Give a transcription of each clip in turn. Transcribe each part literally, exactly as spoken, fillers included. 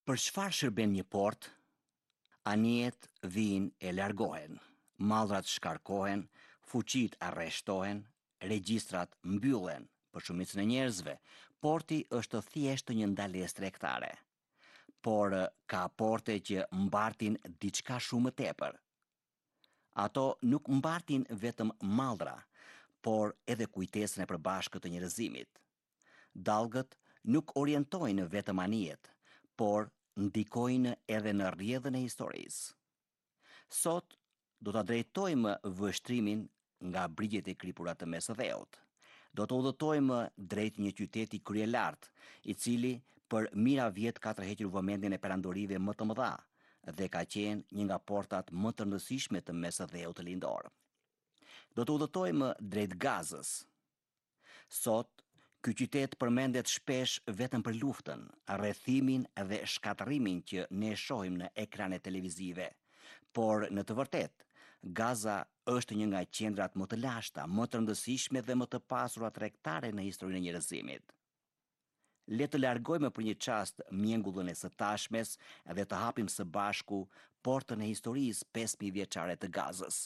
Për çfarë shërben një port? Anijet vijnë e largohen, mallrat shkarkohen, fuqit arreshtohen, regjistrat mbyllen. Për shumicën e njerëzve, porti është thjesht një ndalesë tregtare. Por ka porte që mbartin diçka shumë më tepër. Ato nuk mbartin vetëm mallra, por edhe kujtesën e përbashkët të njerëzimit. Dallgët nuk orientojnë vetëm anijet, por ndikojnë edhe në rrjedhën e historisë. Sot do ta drejtojmë vështrimin nga brigjet e kripura të Mesodheut. Do të udhëtojmë drejt një qyteti kryelart, i cili për mira vjet ka tërhequr vëmendjen e perandorive më të mëdha dhe ka qenë një nga portat më të rëndësishme të Mesodheut lindor. Do të udhëtojmë drejt Gazës. Sot ky qytet përmendet shpesh vetëm për luftën, rrethimin dhe shkatërimin që ne shohim në ekranet televizive. Por në të vërtetë, Gaza është një nga qendrat më të lashta, më të rëndësishme dhe më të pasura tregtare në historinë e njerëzimit. Le të largojmë për një çast mjengullën e së tashmes dhe të hapim së bashku portën e historisë pesë mijë vjeçare të Gazës.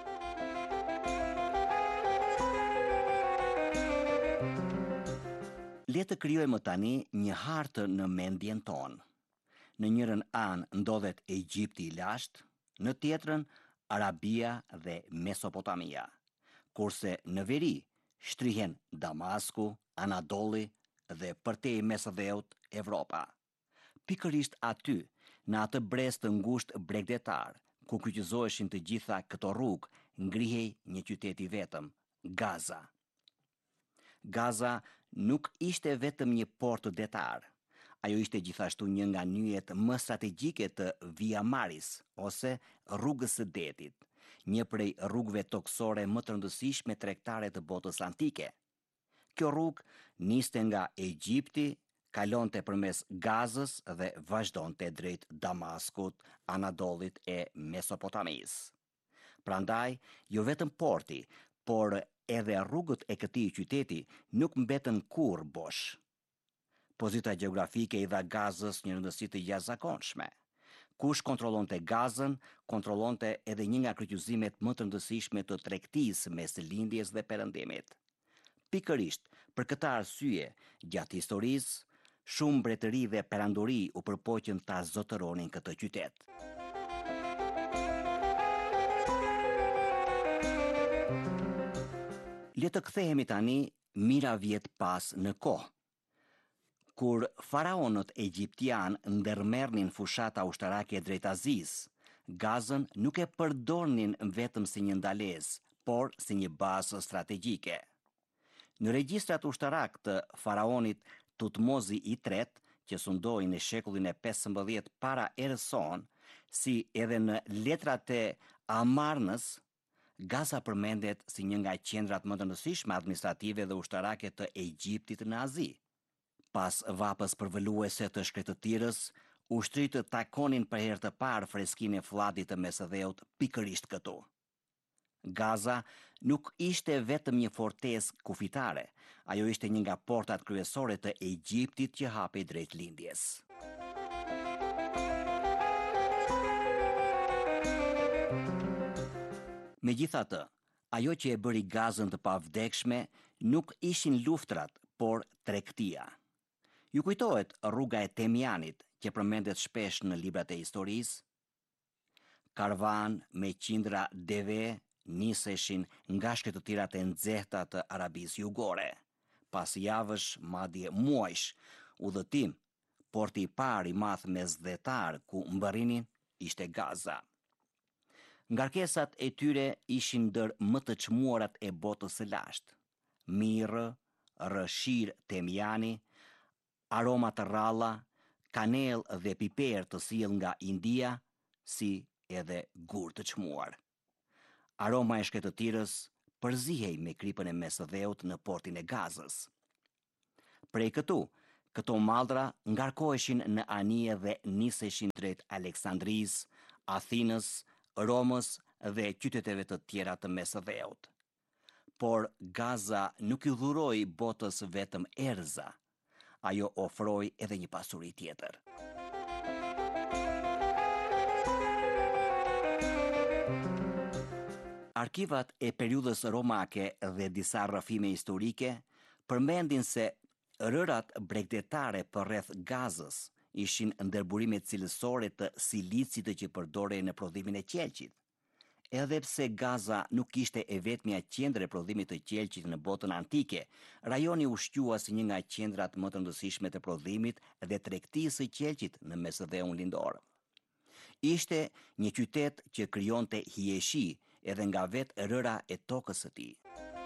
Le të krijojmë tani një hartë në mendjen tonë. Në njërën anë ndodhet Egjipti i lashtë, në tjetrën Arabia dhe Mesopotamia, kurse në veri shtrihen Damasku, Anadolli dhe përtej Mesodheut Evropa. Pikërisht aty, në atë brez të ngushtë bregdetar, ku kryqëzoheshin të gjitha këto rrugë, ngrihej një qytet i vetëm, Gaza. Gaza nuk ishte vetëm një port detar. Ajo ishte gjithashtu një nga nyjet më strategjike të Via Maris, ose rrugës së detit, një prej rrugëve toksore më të rëndësishme tregtare të botës antike. Kjo rrugë niste nga Egjipti, kalonte përmes Gazës dhe vazhdonte drejt Damaskut, Anadollit e Mesopotamisë. Prandaj, jo vetëm porti, por edhe rrugët e këtij qyteti nuk mbetën kurrë bosh. Pozita gjeografike i dha Gazës një rëndësi të jashtëzakonshme. Kush kontrollonte Gazën, kontrollonte edhe një nga kryqëzimet më të rëndësishme të tregtisë mes lindjes dhe perëndimit. Pikërisht për këtë arsye, gjatë historisë, shumë mbretëri dhe perandori u përpoqën ta zotëronin këtë qytet. Le të kthehemi tani mira vjet pas në kohë. Kur faraonët egjiptian ndërmerrnin fushata ushtarake drejt Azisë, Gazën nuk e përdornin vetëm si një ndalesë, por si një bazë strategjike. Në regjistrat ushtarak të faraonit Tutmozi i tretë, që sundoi në shekullin e pesëmbëdhjetë para erës sonë, si edhe në letrat e Amarnës, Gaza përmendet si një nga qendrat më të rëndësishme administrative dhe ushtarake të Egjiptit në Azi. Pas vapës përvoluese të shkretëtirës, ushtrit takonin për herë të parë freskinë e fllatit të Mesodheut pikërisht këtu. Gaza nuk ishte vetëm një fortesë kufitare, ajo ishte një nga portat kryesore të Egjiptit që hapej drejt lindjes. Megjithatë, ajo që e bëri Gazën të pavdekshme nuk ishin luftrat, por tregtia. Ju kujtohet rruga e Temianit, që përmendet shpesh në librat e historisë? Karvan me qindra deve niseshin nga shkretëtirat e nxehta të Arabisë Jugore. Pas javësh, madje muajsh, udhëtim, porti i parë i madh mesdhetar ku mbërrinin ishte Gaza. Ngarkesat e tyre ishin ndër më të çmuarat e botës së lashtë. Mirë, rëshir Temiani, aroma të rralla, kanel dhe piper të sjell nga India, si edhe gur të çmuar. Aroma e shkretëtirës përzihej me kripën e Mesodheut në portin e Gazës. Prej këtu, këto mallra ngarkoheshin në anije dhe niseshin drejt Aleksandrisë, Athinës, Romës dhe qyteteve të tjera të Mesodheut. Por Gaza nuk i dhuroi botës vetëm erza, ajo ofroi edhe një pasuri tjetër. Arkivat e periudhës romake dhe disa rrëfime historike përmendin se rërat bregdetare përreth Gazës ishin ndërburime cilësore të silicit që përdorej në prodhimin e qelqit. Edhe pse Gaza nuk ishte e vetmja qendër e prodhimit të qelqit në botën antike, rajoni u shqua si një nga qendrat më të rëndësishme të prodhimit dhe tregtisë së qelqit në Mesdheun lindor. Ishte një qytet që krijonte hijeshi edhe nga vetë rëra e tokës së tij.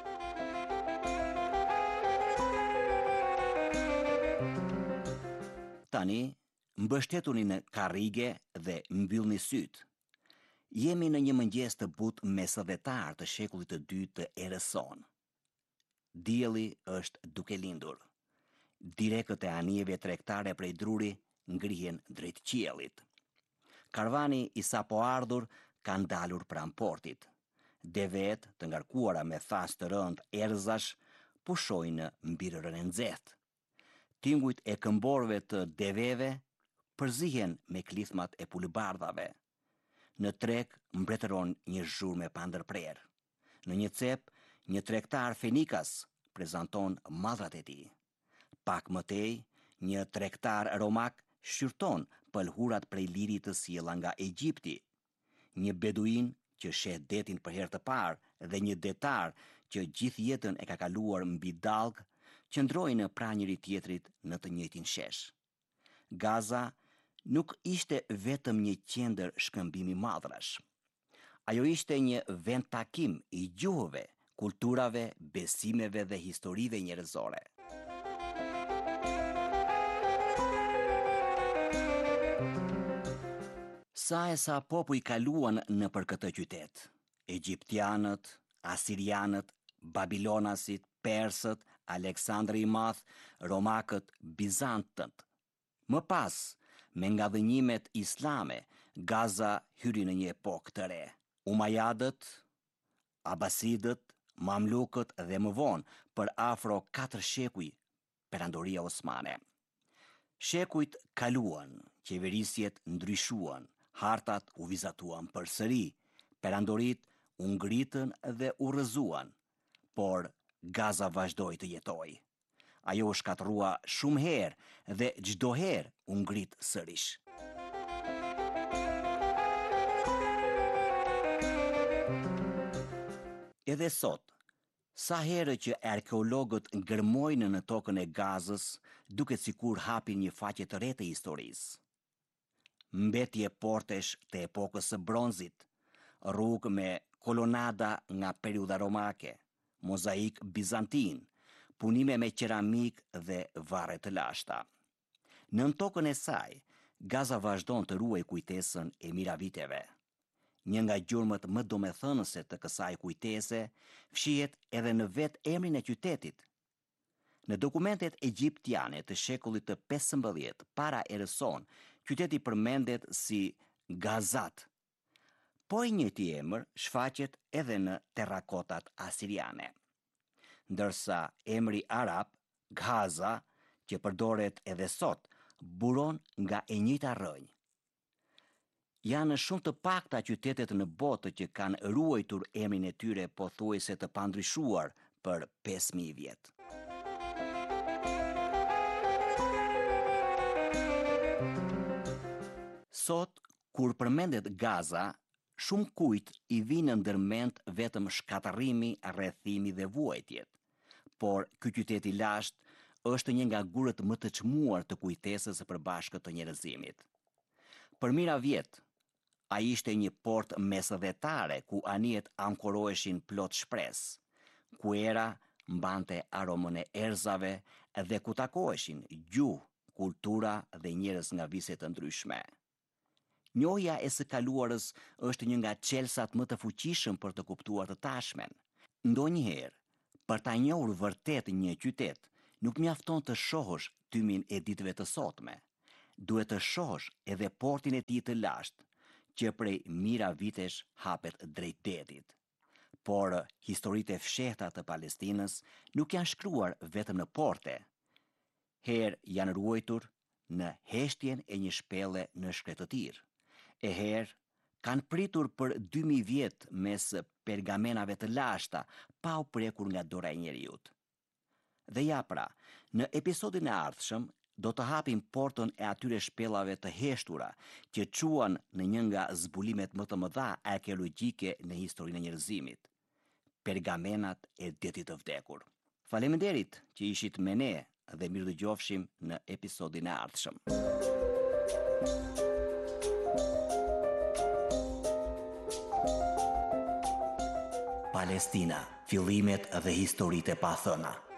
Tani, mbështetuni në karrige dhe mbyllni syt. Jemi në një mëngjes të butë mesdhetar të shekullit të dytë të erës sonë. Dielli është duke lindur. Direkët e anijeve tregtare prej druri ngrihen drejt qiellit. Karvani i sapo ardhur ka ndalur pranë portit. Devet të ngarkuara me thas të rënd erëzash pushojnë mbi rërën e nxehtë. Tingujt e këmborëve të deveve përzihen me klithmat e pulbardhave. Në treg mbretëron një zhurmë pa ndërprerë. Në një cep, një tregtar fenikas prezanton mallrat e tij. Pak më tej, një tregtar romak shqyrton pëlhurat prej lirit të sjella nga Egjipti. Një beduin që sheh detin për herë të parë dhe një detar që gjithë jetën e ka kaluar mbi dallg qëndrojnë pranë njëri tjetrit në të njëjtin shesh. Gaza nuk ishte vetëm një qendër shkëmbimi madhrash. Ajo ishte një vend takim i gjuhëve, kulturave, besimeve dhe historive njerëzore. Sa e sa popull kaluan në për këtë qytet. Egjiptianët, asirianët, babilonasit, persët, Aleksandri i Madh, romakët, bizantët. Më pas, me ngadhënjimet islame, Gaza hyri në një epokë të re. Umajadët, Abasidët, Mamlukët dhe më vonë për afro katër shekuj perandoria osmane. Shekujt kaluan, qeverisjet ndryshuan, hartat u vizatuan përsëri, perandorit u ngritën dhe u rrëzuan, por Gaza vazhdoi të jetojë. Ajo u shkatërrua shumë herë dhe çdo herë u ngrit sërish. Edhe sot, sa herë që arkeologët ngërmojnë në tokën e Gazës, duket sikur hapin një faqe të re të historisë. Mbetje portesh të epokës së bronzit, rrugë me kolonada nga periudha romake, mozaik bizantin, punime me qeramik dhe varre të lashta. Nën tokën e saj, Gaza vazhdon të ruaj kujtesën e miraviteve. Një nga gjurmët më domethënëse të kësaj kujtese fshihet edhe në vetë emrin e qytetit. Në dokumentet egjiptiane të shekullit të pesëmbëdhjetë para erës sonë, qyteti përmendet si Gazat, po i njëjti emër shfaqet edhe në terrakotat asiriane. Ndërsa emri arab, Gaza, që përdoret edhe sot, buron nga e njëjta rrënjë. Janë shumë të pakta qytetet në botë që kanë ruajtur emrin e tyre pothuajse të pandryshuar për pesë mijë vjet. Sot, kur përmendet Gaza, shumë kujt i vinë ndërmend vetëm shkatërrimi, rrethimi dhe vuajtjet. Por ky qytet i lashtë është një nga gurët më të çmuar të kujtesës së përbashkët të njerëzimit. Për mira vjet, ai ishte një port mesdhetare ku anijet ankoroheshin plot shpresë, ku era mbante aromën e erëzave dhe ku takoheshin gjuhë, kultura dhe njerëz nga vise të ndryshme. Njohja e së kaluarës është një nga çelësat më të fuqishëm për të kuptuar të tashmen. Ndonjëherë, për ta njohur vërtet një qytet, nuk mjafton të shohësh tymin e ditëve të sotme. Duhet të shohësh edhe portin e tij të lashtë, që prej mira vitesh hapet drejt detit. Por historitë e fshehta të Palestinës nuk janë shkruar vetëm në porte. Herë janë ruajtur në heshtjen e një shpelle në shkretëtir. E herë kanë pritur për dy mijë vjet mes pergamenave të lashta, pa u prekur nga dora e njeriut. Dhe ja pra, në episodin e ardhshëm, do të hapim portën e atyre shpellave të heshtura që quan në një nga zbulimet më të mëdha arkeologjike në historinë e njerëzimit, pergamenat e detit të vdekur. Faleminderit që ishit me ne dhe mirë dëgjofshim në episodin e ardhshëm. Palestina, fillimet dhe historitë e pathëna.